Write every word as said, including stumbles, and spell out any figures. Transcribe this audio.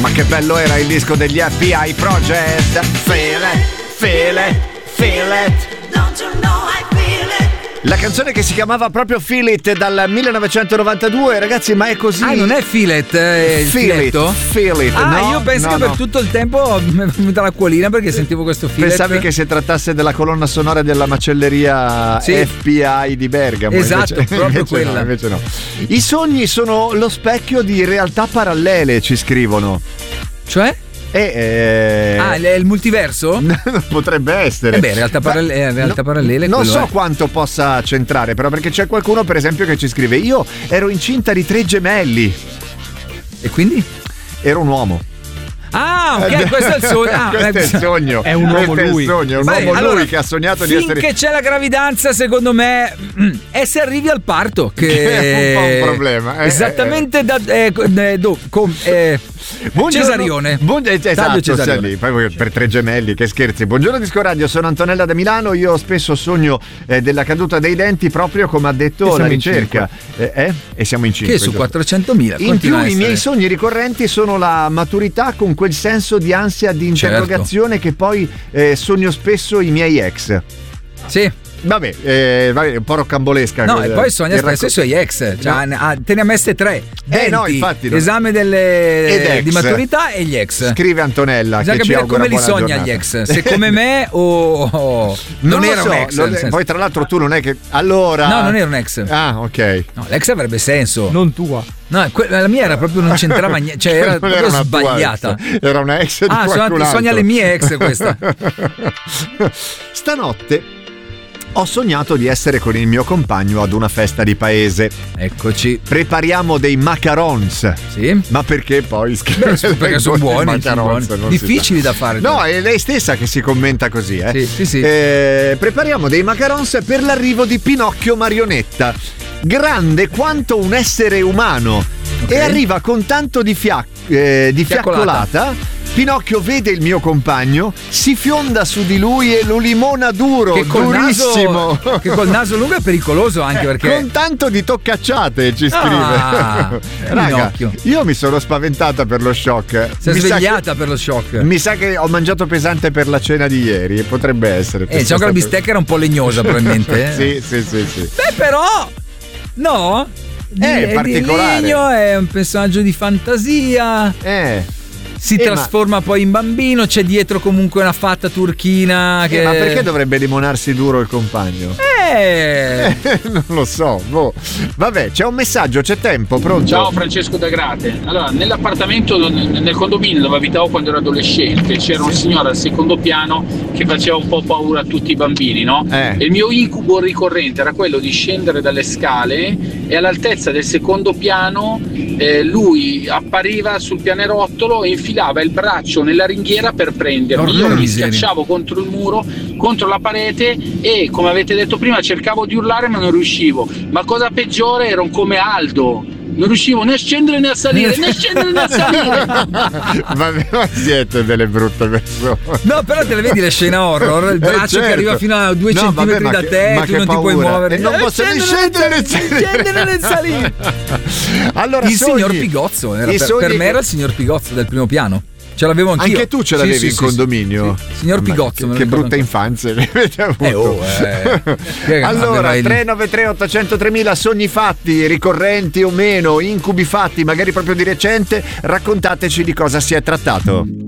Ma che bello era il disco degli F B I Project. Feel it, feel it, feel it. Don't you know I feel it? La canzone che si chiamava proprio Feel It dal millenovecentonovantadue, ragazzi, ma è così. Ah, non è Feel It, è il Feel filetto? It, Feel It. Ah, no, io penso no, che per no. tutto il tempo mi è venuta l'acquolina perché sentivo questo Feel It. Pensavi che si trattasse della colonna sonora della macelleria sì. F B I di Bergamo. Esatto, invece, proprio invece quella. No, invece no. I sogni sono lo specchio di realtà parallele, ci scrivono. Cioè? E, eh... Ah, è il multiverso? Potrebbe essere. Eh beh, realtà, parallele, eh, realtà no, parallele. Non so è. quanto possa centrare, però, perché c'è qualcuno, per esempio, che ci scrive: io ero incinta di tre gemelli. E quindi? Ero un uomo. Ah, ok, questo è il sogno. Ah, questo è il sogno. È un uomo questo lui. È il sogno, è un Beh, uomo allora, lui che ha sognato di essere. Finché c'è la gravidanza, secondo me, è se arrivi al parto che, che è un po' un problema. Eh, Esattamente eh. da eh, eh, do, com, eh, Buongiorno, Cesarione. Buon, eh, esatto, Cesarione. Lì, poi per tre gemelli, che scherzi. Buongiorno Disco Radio, sono Antonella da Milano. Io spesso sogno eh, della caduta dei denti, proprio come ha detto la ricerca. Eh, eh? E siamo in cinque. Che su quattrocentomila. In più i miei sogni ricorrenti sono la maturità con quel senso di ansia di interrogazione, certo, che poi eh, sogno spesso i miei ex. Sì. Vabbè, eh, vabbè, un po' roccambolesca. No, e poi sogna spesso racco- i suoi ex. Cioè, no. ah, te ne ha messe tre. Denti, eh no, infatti. No. Esame delle, di maturità e gli ex. Scrive Antonella. Bisogna che capire ci come li buona sogna giornata. gli ex. Se come me o. o non, non era so, un ex. non è, poi, tra l'altro, tu non è che. Allora. No, non era un ex. Ah, ok. No, l'ex avrebbe senso. Non tua. No, que- la mia era proprio, non c'entrava niente, cioè era proprio era sbagliata. Ex, era una ex di ah, qualcun altro. Sogna le mie ex questa. Stanotte ho sognato di essere con il mio compagno ad una festa di paese. Eccoci. Prepariamo dei macarons. Sì. Ma perché poi? Beh, perché sono buoni, macarons, sono buoni. Difficili da fare. No, è lei stessa che si commenta così, eh. Sì, sì, sì. Eh, prepariamo dei macarons per l'arrivo di Pinocchio Marionetta, grande quanto un essere umano, okay, e arriva con tanto di, fia- eh, di fiaccolata. fiaccolata. Pinocchio vede il mio compagno, si fionda su di lui e lo limona duro, che col durissimo. Naso, che col naso lungo è pericoloso anche perché. Con tanto di toccacciate, ci scrive. Ah, Raga, io mi sono spaventata per lo shock. Si è mi svegliata che, per lo shock. Mi sa che ho mangiato pesante per la cena di ieri, potrebbe essere. Eh, diciamo che la bistecca era un po' legnosa probabilmente. sì, Eh. sì, sì, sì. Beh, però no. Di, è è particolare. Di legno, è un personaggio di fantasia. Eh. Si eh, trasforma ma... poi in bambino, c'è dietro comunque una fatta turchina che... eh, ma perché dovrebbe limonarsi duro il compagno? Eh, eh non lo so, boh. Vabbè, c'è un messaggio, c'è tempo, pronto? Ciao Francesco da Grate. Allora, nell'appartamento, nel condominio dove abitavo quando ero adolescente, c'era un signore al secondo piano che faceva un po' paura a tutti i bambini, no? Eh. E il mio incubo ricorrente era quello di scendere dalle scale e all'altezza del secondo piano eh, lui appariva sul pianerottolo e infilava il braccio nella ringhiera per prendermi. Ormai Io mi miseria. schiacciavo contro il muro, contro la parete e, come avete detto prima, cercavo di urlare ma non riuscivo. Ma cosa peggiore, ero come Aldo. Non riuscivo né a scendere né a salire, né a scendere né a salire. Vabbè, ma siete delle brutte persone. no, però te le vedi le scene horror, il braccio eh, certo. che arriva fino a due no, centimetri vabbè, da che, te, tu non paura. ti puoi muovere. E non eh, posso né scendere né salire. Scendere né salire. Allora, il sogni, signor Pigozzo, era per, sogni... per me era il signor Pigozzo del primo piano. Ce l'avevo anch'io. Anche tu ce l'avevi sì, in sì, condominio? Sì, sì. Signor Pigozzo. Che, che brutta infanzia che avete avuto. Eh, oh, eh. Allora, tre nove tre otto zero zero tre mila sogni fatti, ricorrenti o meno, incubi fatti, magari proprio di recente, raccontateci di cosa si è trattato.